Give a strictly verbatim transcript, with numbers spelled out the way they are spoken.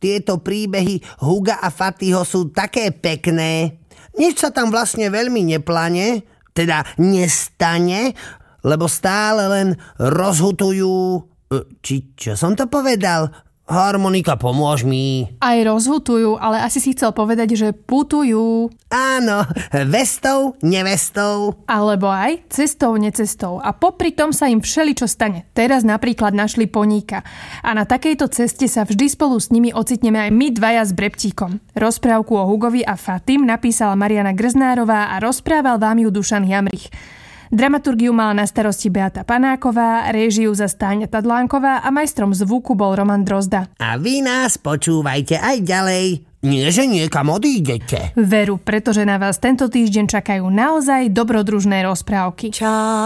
Tieto príbehy Huga a Fatiho sú také pekné. Nič sa tam vlastne veľmi neplane, teda nestane, lebo stále len rozhutujú... Či čo som to povedal? Harmonika, pomôž mi. Aj rozhutujú, ale asi si chcel povedať, že putujú. Áno, vestou, nevestou. Alebo aj cestou, necestou. A popri tom sa im všeličo stane. Teraz napríklad našli poníka. A na takejto ceste sa vždy spolu s nimi ocitneme aj my dvaja s Brebtíkom. Rozprávku o Hugovi a Fatim napísala Mariana Grznárová a rozprával vám ju Dušan Jamrich. Dramaturgiu mala na starosti Beata Panáková, réžiu za Stáňa Tadlánková a majstrom zvuku bol Roman Drozda. A vy nás počúvajte aj ďalej. Nie, že niekam odídete. Veru, pretože na vás tento týždeň čakajú naozaj dobrodružné rozprávky. Čau.